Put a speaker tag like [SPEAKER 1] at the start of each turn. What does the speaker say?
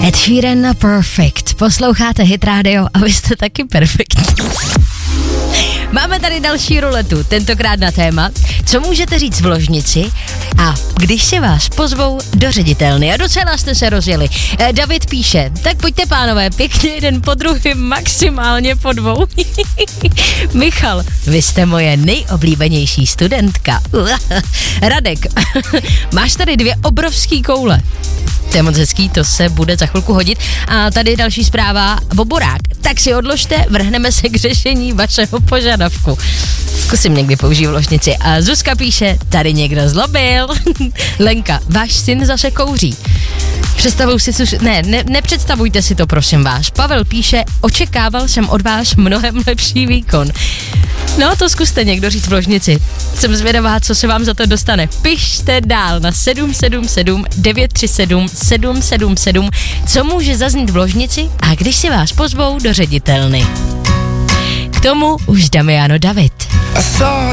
[SPEAKER 1] Ed Sheeran na Perfect. Posloucháte Hit Radio a vy jste taky perfektní. Máme tady další ruletu, tentokrát na téma, co můžete říct v ložnici a když si vás pozvou do ředitelny. A docela jste se rozjeli. David píše, tak pojďte pánové, pěkně jeden po druhém, maximálně po dvou. Michal, vy jste moje nejoblíbenější studentka. Radek, máš tady 2 obrovský koule. To je moc hezký, to se bude za chvilku hodit. A tady další zpráva, Boborák. Tak si odložte, vrhneme se k řešení vašeho požadavku. Zkusím někdy použít v ložnici. A Zuzka píše, tady někdo zlobil. Lenka, váš syn zase kouří. Nepředstavujte si to, prosím vás. Pavel píše, očekával jsem od vás mnohem lepší výkon. No, to zkuste někdo říct v ložnici. Jsem zvědavá, co se vám za to dostane. Pište dál na 777 937 777, co může zaznít v ložnici a když si vás pozvou do ředitelny. K tomu už Damiano David.